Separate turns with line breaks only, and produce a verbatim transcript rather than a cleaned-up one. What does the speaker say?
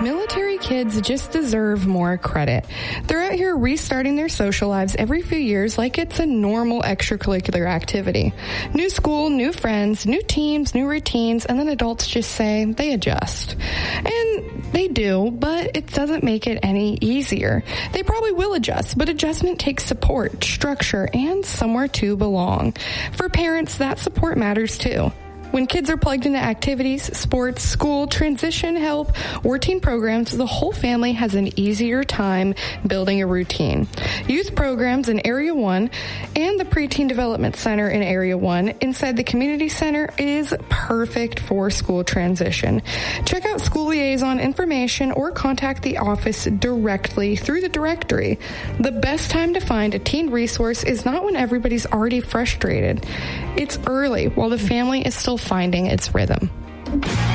Military kids just deserve more credit. They're out here restarting their social lives every few years like it's a normal extracurricular activity. New school, new friends, new teams, new routines, and then adults just say they adjust. And they do, but it doesn't make it any easier. They probably will adjust, but adjustment takes support, structure, and somewhere to belong. For parents, that support matters too. When kids are plugged into activities, sports, school, transition help, or teen programs, the whole family has an easier time building a routine. Youth programs in Area one and the Preteen Development Center in Area one inside the Community Center is perfect for school transition. Check out school liaison information or contact the office directly through the directory. The best time to find a teen resource is not when everybody's already frustrated. It's early while the family is still finding its rhythm.